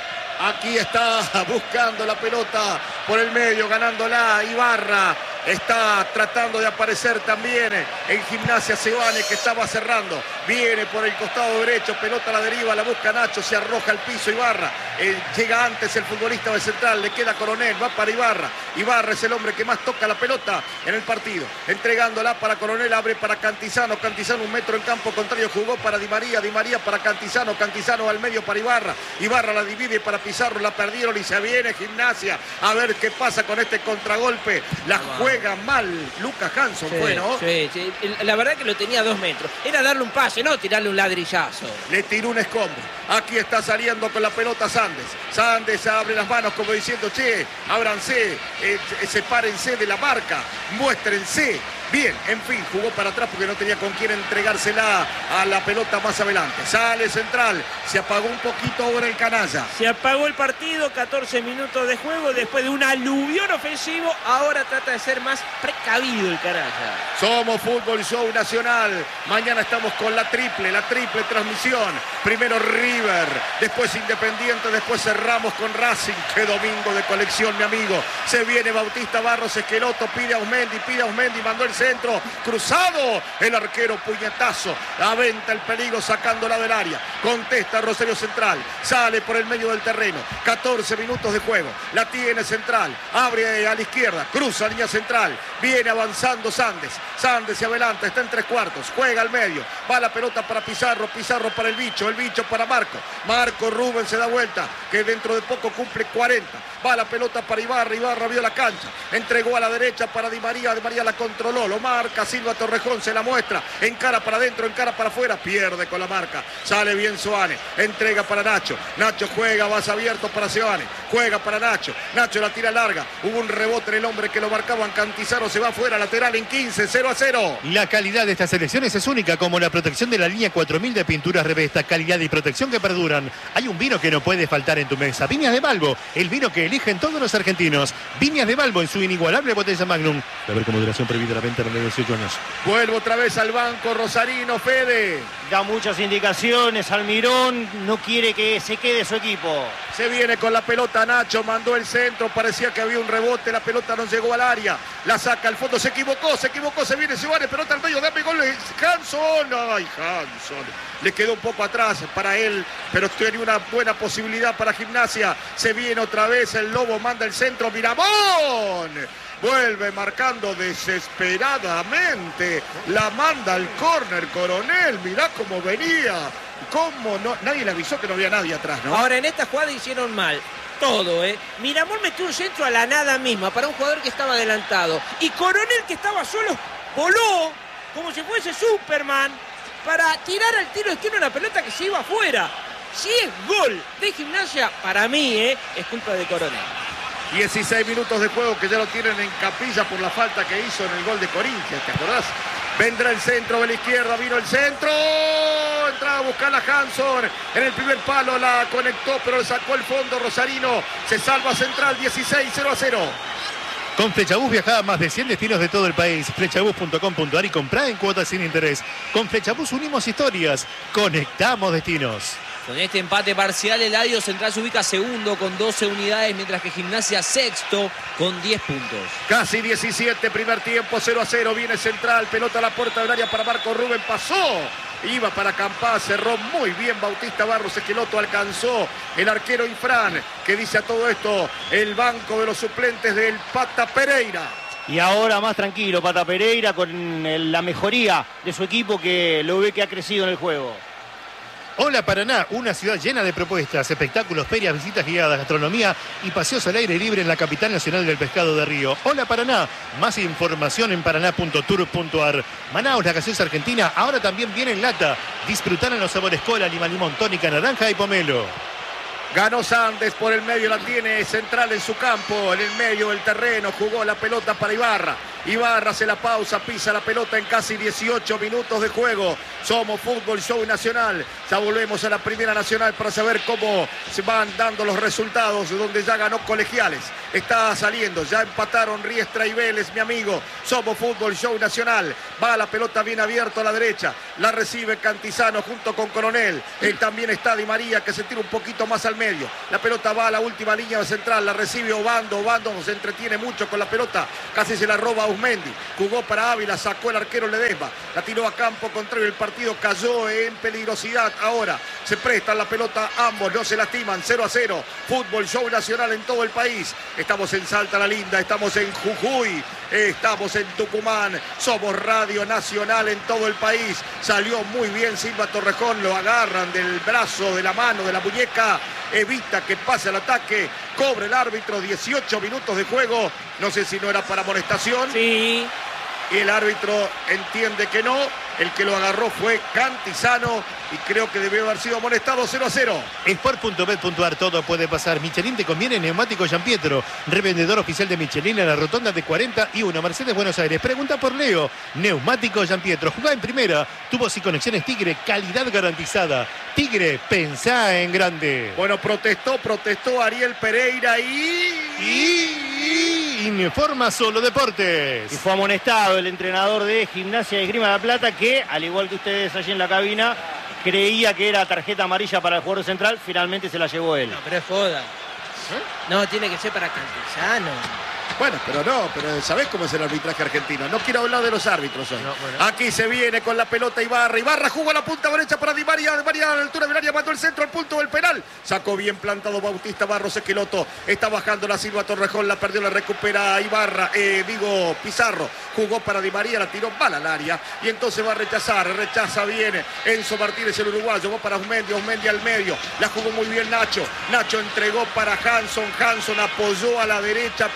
Aquí está buscando la pelota por el medio, ganándola Ibarra. Está tratando de aparecer también en Gimnasia Sebane, que estaba cerrando. Viene por el costado derecho, pelota a la deriva, la busca Nacho, se arroja al piso Ibarra. Llega antes el futbolista de Central, le queda Coronel, va para Ibarra. Ibarra es el hombre que más toca la pelota en el partido. Entregándola para Coronel, abre para Cantizano. Cantizano 1 metro en campo contrario, jugó para Di María. Di María para Cantizano. Cantizano al medio para Ibarra. Ibarra la divide para Pizarro, la perdieron y se viene Gimnasia. A ver qué pasa con este contragolpe. La juega mal Lucas Hanson, sí, fue, ¿no? Sí. La verdad que lo tenía a 2 metros. Era darle un pase, no tirarle un ladrillazo. Le tiró un escombro. Aquí está saliendo con la pelota Sandes. Sandes abre las manos como diciendo, che, ábranse, sepárense de la marca, muéstrense. Bien, en fin, jugó para atrás porque no tenía con quién entregársela a la pelota más adelante. Sale Central, se apagó un poquito ahora el canalla. Se apagó el partido, 14 minutos de juego, después de un aluvión ofensivo, ahora trata de ser más precavido el canalla. Somos Fútbol Show Nacional, mañana estamos con la triple transmisión. Primero River, después Independiente, después cerramos con Racing. Qué domingo de colección, mi amigo. Se viene Bautista Barros Esqueloto, pide a Ausmendi, mandó el centro, cruzado, el arquero puñetazo, aventa el peligro sacándola del área, contesta Rosario Central, sale por el medio del terreno, 14 minutos de juego, la tiene Central, abre a la izquierda, cruza línea central, viene avanzando Sandes se adelanta, está en 3/4, juega al medio, va la pelota para Pizarro para el bicho para Marco Rubén se da vuelta, que dentro de poco cumple 40, va la pelota para Ibarra vio la cancha, entregó a la derecha para Di María la controló, pasó, lo marca Silva Torrejón, se la muestra, encara para adentro, encara para afuera, pierde con la marca, sale bien Seoane, entrega para Nacho, Nacho juega, vas abierto para Seoane, juega para Nacho, Nacho la tira larga, hubo un rebote en el hombre que lo marcaban, Cantizano se va afuera, lateral en 15, 0-0. La calidad de estas selecciones es única, como la protección de la línea 4000 de pinturas Revesta, calidad y protección que perduran. Hay un vino que no puede faltar en tu mesa, Viñas de Balbo, el vino que eligen todos los argentinos. Viñas de Balbo en su inigualable botella Magnum. A ver cómo moderación prohibida la venta a los 18 años. Vuelvo otra vez al banco Rosarino, Fede. Da muchas indicaciones, Almirón no quiere que se quede su equipo. Se viene con la pelota Nacho, mandó el centro, parecía que había un rebote, la pelota no llegó al área, la saca al fondo, se equivocó, se viene Seoane, pelota al medio, dame gol, Hanson, ay Hanson, le quedó un poco atrás para él, pero tiene una buena posibilidad para Gimnasia, se viene otra vez el Lobo, manda el centro, Miramón, vuelve marcando desesperadamente, la manda al córner Coronel, mirá cómo venía. ¿Cómo no? Nadie le avisó que no había nadie atrás, ¿no? Ahora, en esta jugada hicieron mal todo, Miramón metió un centro a la nada misma para un jugador que estaba adelantado. Y Coronel, que estaba solo, voló como si fuese Superman para tirar al tiro de esquina una pelota que se iba afuera. Si es gol de Gimnasia, para mí, es culpa de Coronel. 16 minutos de juego que ya lo tienen en capilla por la falta que hizo en el gol de Corinthians, ¿te acordás? Vendrá el centro de la izquierda, vino el centro, entraba a buscar a Hanson, en el primer palo la conectó, pero le sacó el fondo Rosarino, se salva Central, 16, 0-0. Con Flechabús viajá a más de 100 destinos de todo el país. Flechabús.com.ar y comprá en cuotas sin interés. Con Flechabús unimos historias, conectamos destinos. Con este empate parcial, Eladio Central se ubica segundo con 12 unidades, mientras que Gimnasia sexto con 10 puntos. Casi 17, primer tiempo, 0-0, viene Central, pelota a la puerta del área para Marco Rubén, pasó, iba para Campá, cerró muy bien Bautista Barros Esqueloto, alcanzó el arquero Infran, que dice a todo esto el banco de los suplentes del Pata Pereira. Y ahora más tranquilo, Pata Pereira, con la mejoría de su equipo que lo ve que ha crecido en el juego. Hola Paraná, una ciudad llena de propuestas, espectáculos, ferias, visitas guiadas, gastronomía y paseos al aire libre en la capital nacional del pescado de Río. Hola Paraná, más información en paraná.tour.ar. Manaos, la gaseosa argentina, ahora también viene en lata. Disfrutar en los sabores cola, lima, limón, tónica, naranja y pomelo. Ganó Sandes por el medio, la tiene Central en su campo, en el medio del terreno, jugó la pelota para Ibarra. Ibarra hace la pausa, pisa la pelota en casi 18 minutos de juego. Somos Fútbol Show Nacional. Ya volvemos a la Primera Nacional para saber cómo se van dando los resultados, donde ya ganó Colegiales. Está saliendo, ya empataron Riestra y Vélez, mi amigo. Somos Fútbol Show Nacional. Va la pelota bien abierta a la derecha. La recibe Cantizano junto con Coronel. También está Di María, que se tira un poquito más al medio. La pelota va a la última línea central. La recibe Obando. Obando se entretiene mucho con la pelota. Casi se la roba Usmendi. Jugó para Ávila, sacó el arquero Ledesma. La tiró a campo contrario. El partido cayó en peligrosidad. Ahora se prestan la pelota ambos. No se lastiman. 0-0. Fútbol Show Nacional en todo el país. Estamos en Salta la Linda. Estamos en Jujuy. Estamos en Tucumán. Somos Radio Nacional en todo el país. Salió muy bien Silva Torrejón. Lo agarran del brazo, de la mano, de la muñeca. Evita que pase al ataque. Cobra el árbitro. 18 minutos de juego. No sé si no era para amonestación. Sí. Y el árbitro entiende que no. El que lo agarró fue Cantizano y creo que debió haber sido amonestado. 0-0. Sport.bet.ar, todo puede pasar. Michelin te conviene, neumático Giampietro, revendedor oficial de Michelin en la rotonda de 41, Mercedes, Buenos Aires. Pregunta por Leo. Neumático Giampietro, jugá en primera. Tubos y conexiones Tigre, calidad garantizada. Tigre, pensá en grande. Bueno, protestó Ariel Pereira Informa Solo Deportes. Y fue amonestado el entrenador de Gimnasia de Esgrima de La Plata, que, al igual que ustedes allí en la cabina, creía que era tarjeta amarilla para el jugador central. Finalmente se la llevó él. No, pero es joda. No, tiene que ser para Cantizano. Bueno, pero ¿sabés cómo es el arbitraje argentino? No quiero hablar de los árbitros hoy. No, bueno. Aquí se viene con la pelota Ibarra. Ibarra jugó a la punta derecha para Di María. Di María a la altura del área, mandó el centro al punto del penal. Sacó bien plantado Bautista Barros Esqueloto. Está bajando la Silva Torrejón, la perdió, la recupera Ibarra. Pizarro. Jugó para Di María, la tiró mal al área. Y entonces va a rechazar. Rechaza bien Enzo Martínez, el uruguayo. Va para Usmendi al medio. La jugó muy bien Nacho. Nacho entregó para Hanson. Hanson apoyó a la derecha para Bautista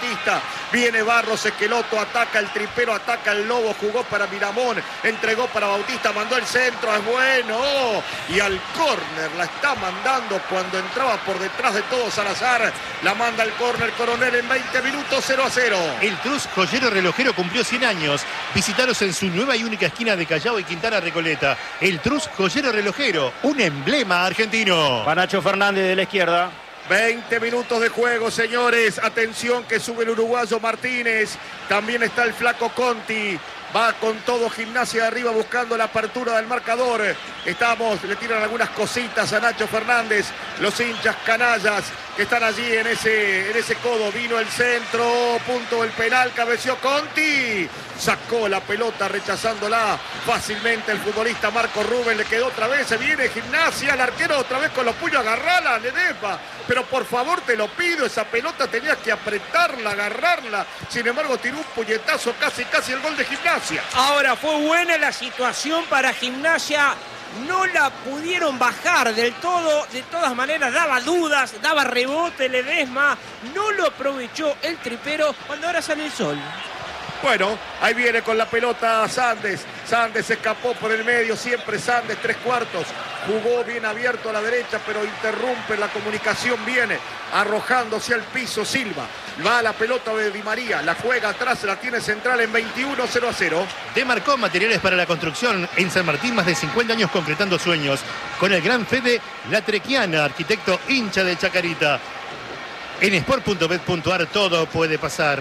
Bautista. Viene Barros, Esqueloto, ataca el tripero, ataca el Lobo, jugó para Miramón, entregó para Bautista, mandó el centro, es bueno. Y al córner la está mandando cuando entraba por detrás de todo Salazar. La manda al córner Coronel en 20 minutos, 0-0. El Trus Joyero Relojero cumplió 100 años. Visitaros en su nueva y única esquina de Callao y Quintana Recoleta. El Trus Joyero Relojero, un emblema argentino. Para Nacho Fernández de la izquierda. 20 minutos de juego, señores. Atención que sube el uruguayo Martínez. También está el flaco Conti. Va con todo Gimnasia de arriba buscando la apertura del marcador. Le tiran algunas cositas a Nacho Fernández. Los hinchas canallas que están allí en ese codo. Vino el centro, punto del penal, cabeció Conti. Sacó la pelota rechazándola fácilmente el futbolista Marco Rubén. Le quedó otra vez, se viene Gimnasia. El arquero otra vez con los puños, agarrala, Ledesma. Pero por favor te lo pido, esa pelota tenías que apretarla, agarrarla. Sin embargo tiró un puñetazo, casi el gol de Gimnasia. Ahora fue buena la situación para Gimnasia. No la pudieron bajar del todo. De todas maneras daba dudas, daba rebote Ledesma. No lo aprovechó el tripero cuando ahora sale el sol. Bueno, ahí viene con la pelota Sandes. Sandes escapó por el medio, siempre Sandes, 3/4. Jugó bien abierto a la derecha, pero interrumpe la comunicación. Viene arrojándose al piso Silva. Va la pelota de Di María, la juega atrás, la tiene central en 21, 0-0. Demarcó materiales para la construcción en San Martín, más de 50 años concretando sueños. Con el gran Fede Latrequiana, arquitecto hincha de Chacarita. En sport.bet.ar todo puede pasar.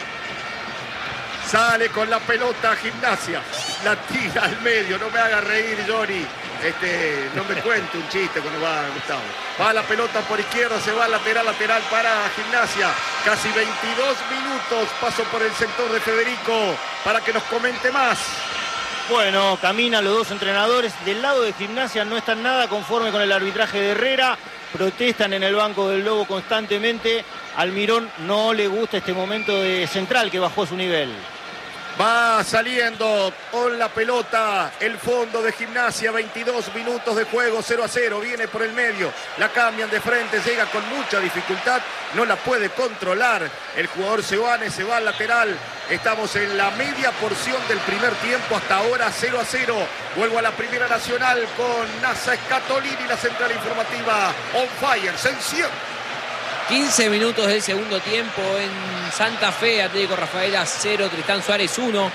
Sale con la pelota Gimnasia, la tira al medio, no me haga reír Johnny, no me cuente un chiste cuando va Gustavo. Va la pelota por izquierda, se va lateral para Gimnasia, casi 22 minutos, paso por el sector de Federico para que nos comente más. Bueno, caminan los dos entrenadores, del lado de Gimnasia no están nada conforme con el arbitraje de Herrera, protestan en el banco del Lobo constantemente. Almirón no le gusta este momento de Central que bajó su nivel. Va saliendo con la pelota el fondo de Gimnasia, 22 minutos de juego, 0-0, viene por el medio, la cambian de frente, llega con mucha dificultad, no la puede controlar el jugador Seoane, se va al lateral. Estamos en la media porción del primer tiempo, hasta ahora 0-0. Vuelvo a la Primera Nacional con Nasa Scatolini, la central informativa on fire, se enciende. 15 minutos del segundo tiempo en Santa Fe, Atlético Rafaela 0, Tristán Suárez 1,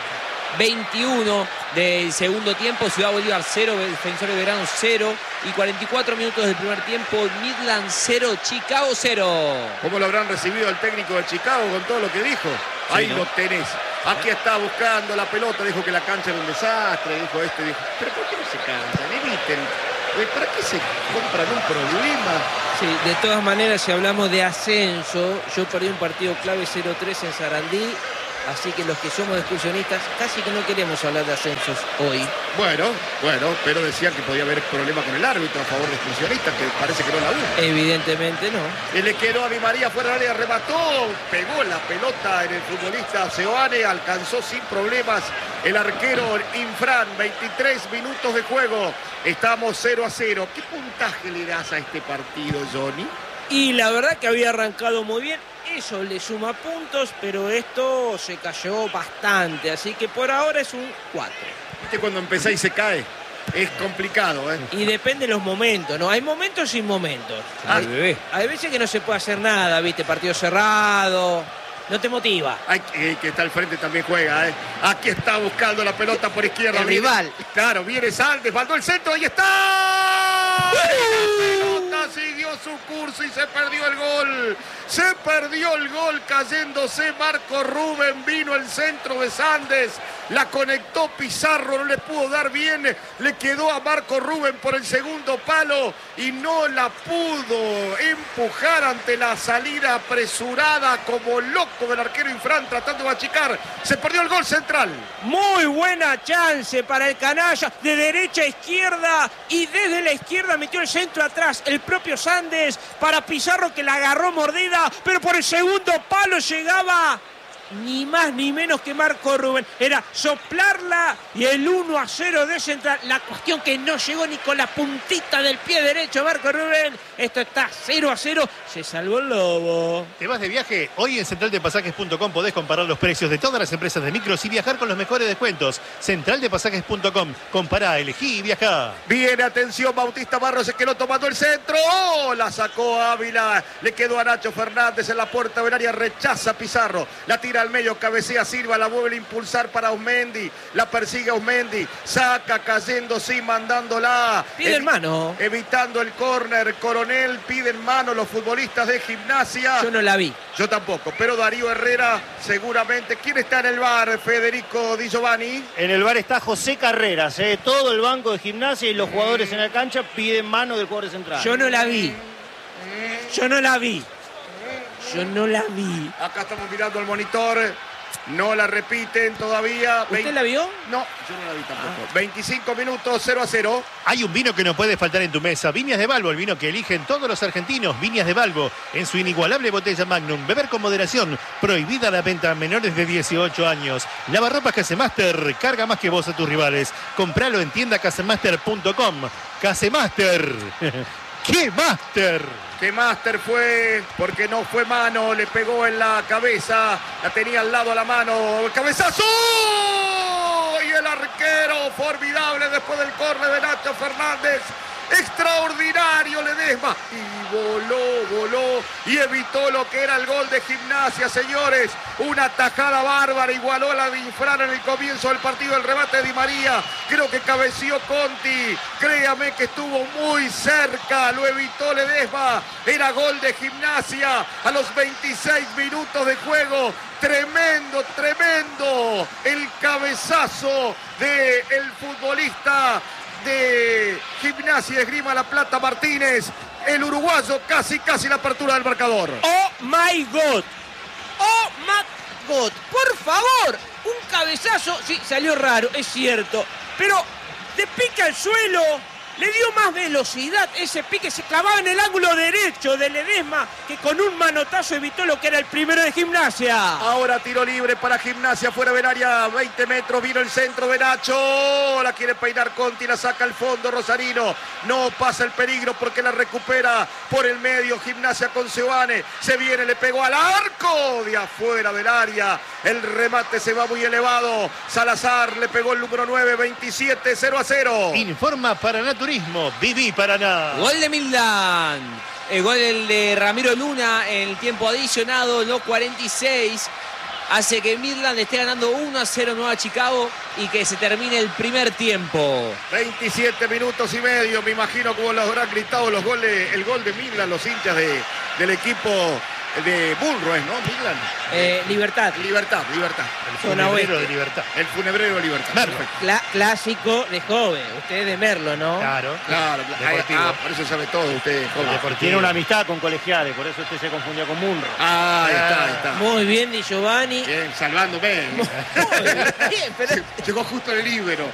21 del segundo tiempo, Ciudad Bolívar 0, Defensores de Verano 0 y 44 minutos del primer tiempo, Midland 0, Chicago 0. ¿Cómo lo habrán recibido el técnico de Chicago con todo lo que dijo? Sí, ahí ¿no? Lo tenés. Aquí está buscando la pelota, dijo que la cancha era un desastre, dijo esto, dijo, pero ¿por qué no se cansan? Eviten. ¿Para qué se compran un problema? Sí, de todas maneras, si hablamos de ascenso, yo perdí un partido clave 0-3 en Sarandí, así que los que somos excursionistas casi que no queremos hablar de ascensos hoy. Bueno, pero decían que podía haber problema con el árbitro a favor de excursionistas, que parece que no la hubo. Evidentemente no. Y le quedó a Di María fuera del área, remató, pegó la pelota en el futbolista Seoane, alcanzó sin problemas el arquero Infran, 23 minutos de juego, estamos 0-0. ¿Qué puntaje le das a este partido, Johnny? Y la verdad que había arrancado muy bien, eso le suma puntos, pero esto se cayó bastante, así que por ahora es un 4. ¿Viste cuando empezáis y se cae? Es complicado, ¿eh? Y depende de los momentos, ¿no? Hay momentos sin momentos. Hay veces que no se puede hacer nada, ¿viste? Partido cerrado, no te motiva. Que está al frente también juega, ¿eh? Aquí está buscando la pelota por izquierda. El rival. Claro, viene Sandes, mandó el centro, ahí está. Siguió su curso y se perdió el gol. Se perdió el gol cayéndose Marco Rubén. Vino el centro de Sandes. La conectó Pizarro, no le pudo dar bien. Le quedó a Marco Rubén por el segundo palo y no la pudo empujar ante la salida apresurada como loco del arquero Infran tratando de achicar. Se perdió el gol Central. Muy buena chance para el canalla de derecha a izquierda y desde la izquierda metió el centro atrás. El propio Sandes para Pizarro que la agarró mordida, pero por el segundo palo llegaba ni más ni menos que Marco Rubén. Era soplarla y el 1-0 de Central. La cuestión que no llegó ni con la puntita del pie derecho Marco Rubén. Esto está 0-0. Se salvó el Lobo. ¿Te vas de viaje? Hoy en centraldepasajes.com podés comparar los precios de todas las empresas de micros y viajar con los mejores descuentos. Centraldepasajes.com. Compará, elegí y viajá. Viene, atención, Bautista Barros, se quedó tomando el centro. ¡Oh! La sacó Ávila. Le quedó a Nacho Fernández en la puerta del área. Rechaza Pizarro. La tira al medio, cabecea Silva. La vuelve a impulsar para Osmendi. La persigue Osmendi. Saca cayendo, sí, mandándola. Piden mano. Evitando el córner. Coronel, piden mano los futbolistas de Gimnasia. Yo no la vi. Yo tampoco, pero Darío Herrera seguramente. ¿Quién está en el bar, Federico Di Giovanni? En el bar está José Carreras, todo el banco de Gimnasia y los jugadores en la cancha piden mano del jugador central. Yo no la vi. Yo no la vi. Yo no la vi. Acá estamos mirando el monitor. No la repiten todavía. ¿Usted la vio? No, yo no la vi tampoco. 25 minutos, 0-0. Hay un vino que no puede faltar en tu mesa. Viñas de Balbo, el vino que eligen todos los argentinos. Viñas de Balbo, en su inigualable botella Magnum. Beber con moderación. Prohibida la venta a menores de 18 años. Lavarropas Casemaster. Carga más que vos a tus rivales. Compralo en tiendacasemaster.com. Casemaster. ¡Qué máster! Que Master fue, porque no fue mano, le pegó en la cabeza, la tenía al lado a la mano, ¡cabezazo! Y el arquero, formidable después del córner de Nacho Fernández, extraordinario Ledesma, y voló, y evitó lo que era el gol de Gimnasia, señores, una tajada bárbara, igualó a la de Infran en el comienzo del partido, el remate de Di María, creo que cabeció Conti, créame que estuvo muy cerca, lo evitó Ledesma, era gol de Gimnasia a los 26 minutos de juego, tremendo, el cabezazo del futbolista de Gimnasia Esgrima La Plata Martínez, el uruguayo, casi la apertura del marcador. ¡Oh my God! ¡Oh my God! ¡Por favor! Un cabezazo, sí, salió raro, es cierto, pero de pique al suelo, le dio más velocidad, ese pique se clavaba en el ángulo derecho de Ledesma, que con un manotazo evitó lo que era el primero de Gimnasia. Ahora tiro libre para Gimnasia, fuera del área, 20 metros, vino el centro de Nacho, la quiere peinar Conti, la saca al fondo Rosarino, no pasa el peligro porque la recupera por el medio Gimnasia con Seoane, se viene, le pegó al arco de afuera del área, el remate se va muy elevado, Salazar le pegó el número 9, 27, 0-0. Informa Paraná Turismo, Viví Paraná. Gol de Mildan. El gol de Ramiro Luna en el tiempo adicionado, los 46. Hace que Midland esté ganando 1-0 Nueva Chicago y que se termine el primer tiempo. 27 minutos y medio, me imagino cómo los habrán gritado el gol de Midland, los hinchas del equipo de Bullroes, ¿no? Midland. Libertad. Libertad. El funebrero de Libertad. El funebrero de Libertad. Clásico de joven. Usted es de Merlo, ¿no? Claro. Por eso sabe todo usted. Tiene una amistad con colegiales, por eso usted se confundió con Munro. Ahí está. Muy bien, Di Giovanni. Bien, salvándome. Muy bien, pero Llegó justo en el líbero.